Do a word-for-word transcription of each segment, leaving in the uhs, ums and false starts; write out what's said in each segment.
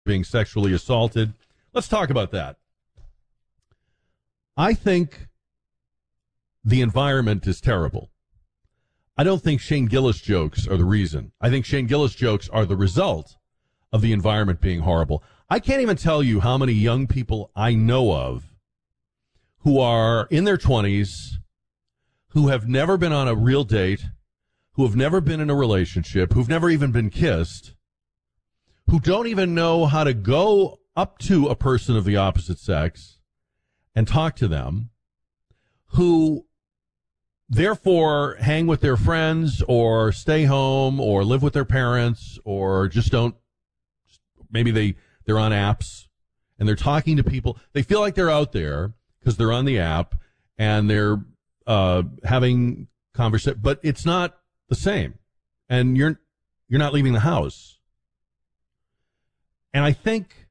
being sexually assaulted. Let's talk about that. I think the environment is terrible. I don't think Shane Gillis jokes are the reason. I think Shane Gillis jokes are the result of the environment being horrible. I can't even tell you how many young people I know of who are in their twenties, who have never been on a real date, who have never been in a relationship, who've never even been kissed, who don't even know how to go up to a person of the opposite sex and talk to them, who therefore hang with their friends or stay home or live with their parents or just don't, maybe they, they're on apps and they're talking to people. They feel like they're out there because they're on the app and they're uh, having conversation, but it's not the same. And you're you're not leaving the house. And I think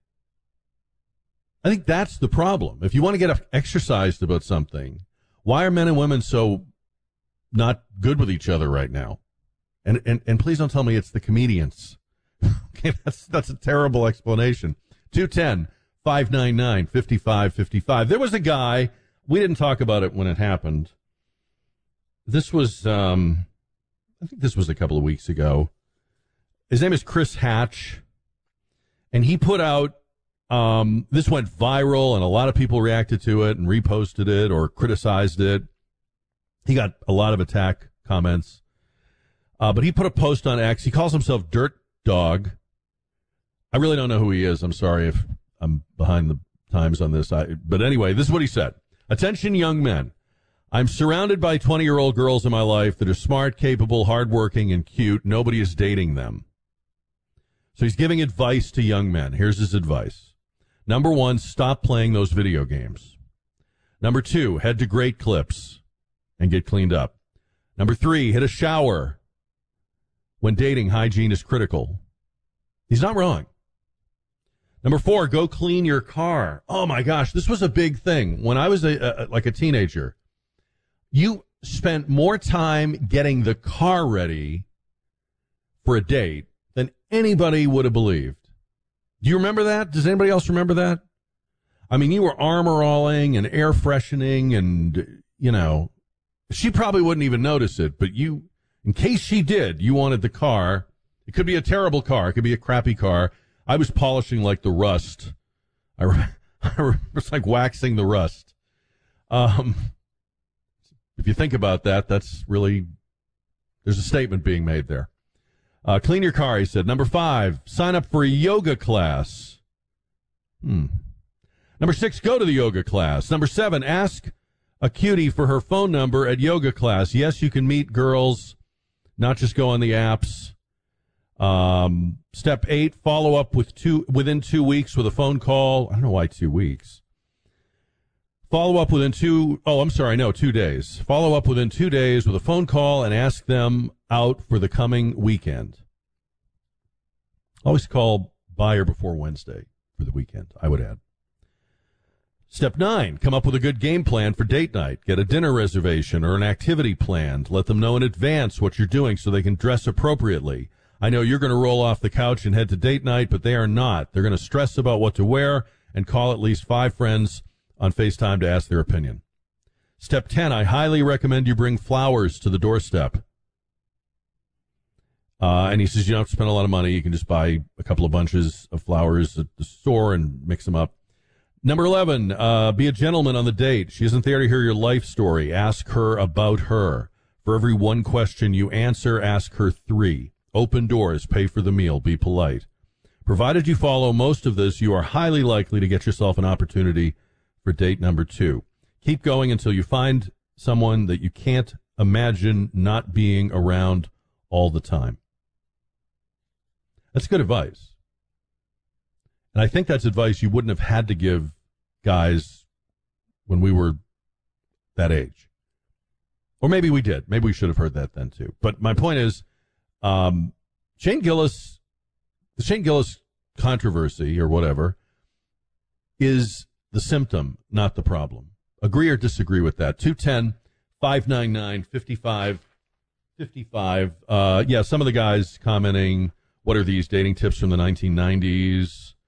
I think that's the problem. If you want to get exercised about something, why are men and women so not good with each other right now? And and, and please don't tell me it's the comedians. Okay, that's that's a terrible explanation. two one zero, five nine nine, five five five five. There was a guy, we didn't talk about it when it happened. This was, um, I think this was a couple of weeks ago. His name is Chris Hatch, and he put out, um, this went viral, and a lot of people reacted to it and reposted it or criticized it. He got a lot of attack comments, uh, but he put a post on X. He calls himself Dirt Dog. I really don't know who he is. I'm sorry if I'm behind the times on this. I, but anyway, this is what he said. Attention, young men. I'm surrounded by twenty-year-old girls in my life that are smart, capable, hardworking, and cute. Nobody is dating them. So he's giving advice to young men. Here's his advice. Number one, stop playing those video games. Number two, head to Great Clips and get cleaned up. Number three, hit a shower. When dating, hygiene is critical. He's not wrong. Number four, go clean your car. Oh, my gosh, this was a big thing. When I was a, a, like a teenager, you spent more time getting the car ready for a date than anybody would have believed. Do you remember that? Does anybody else remember that? I mean, you were armor-alling and air freshening and, you know, she probably wouldn't even notice it, but you, in case she did, you wanted the car. It could be a terrible car. It could be a crappy car. I was polishing like the rust. I, re- I was like waxing the rust. Um, if you think about that, that's really, there's a statement being made there. Uh, clean your car, he said. Number five, sign up for a yoga class. Hmm. Number six, go to the yoga class. Number seven, ask a cutie for her phone number at yoga class. Yes, you can meet girls, not just go on the apps. Um, step eight, follow up with two, within two weeks with a phone call. I don't know why two weeks. Follow up within two, oh, I'm sorry, no, two days. Follow up within two days with a phone call and ask them out for the coming weekend. Always call buyer before Wednesday for the weekend, I would add. Step nine, come up with a good game plan for date night. Get a dinner reservation or an activity planned. Let them know in advance what you're doing so they can dress appropriately. I know you're going to roll off the couch and head to date night, but they are not. They're going to stress about what to wear and call at least five friends on FaceTime to ask their opinion. Step ten, I highly recommend you bring flowers to the doorstep. Uh, and he says you don't have to spend a lot of money. You can just buy a couple of bunches of flowers at the store and mix them up. Number eleven, uh, be a gentleman on the date. She isn't there to hear your life story. Ask her about her. For every one question you answer, ask her three. Open doors, pay for the meal, be polite. Provided you follow most of this, you are highly likely to get yourself an opportunity for date number two. Keep going until you find someone that you can't imagine not being around all the time. That's good advice. And I think that's advice you wouldn't have had to give guys when we were that age. Or maybe we did. Maybe we should have heard that then too. But my point is, um, Shane Gillis, the Shane Gillis controversy or whatever is the symptom, not the problem. Agree or disagree with that? two one zero, five nine nine, five five five five. Uh, yeah, some of the guys commenting, what are these dating tips from the nineteen nineties?